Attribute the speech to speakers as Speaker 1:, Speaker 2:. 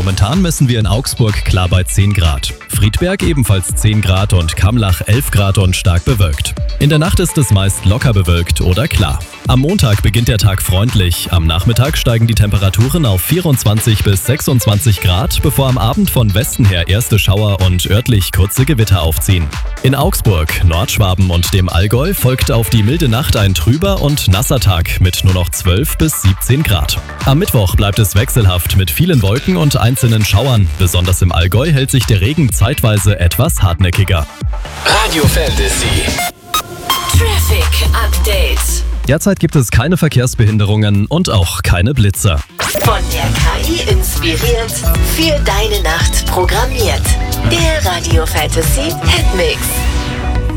Speaker 1: Momentan messen wir in Augsburg klar bei 10 Grad. Friedberg ebenfalls 10 Grad und Kamlach 11 Grad und stark bewölkt. In der Nacht ist es meist locker bewölkt oder klar. Am Montag beginnt der Tag freundlich. Am Nachmittag steigen die Temperaturen auf 24 bis 26 Grad, bevor am Abend von Westen her erste Schauer und örtlich kurze Gewitter aufziehen. In Augsburg, Nordschwaben und dem Allgäu folgt auf die milde Nacht ein trüber und nasser Tag mit nur noch 12 bis 17 Grad. Am Mittwoch bleibt es wechselhaft mit vielen Wolken und einzelnen Schauern. Besonders im Allgäu hält sich der Regen zeitweise etwas hartnäckiger.
Speaker 2: Radio Fantasy
Speaker 3: Traffic Update.
Speaker 1: Derzeit gibt es keine Verkehrsbehinderungen und auch keine Blitzer.
Speaker 3: Von der KI inspiriert, für deine Nacht programmiert. Der Radio Fantasy Hitmix.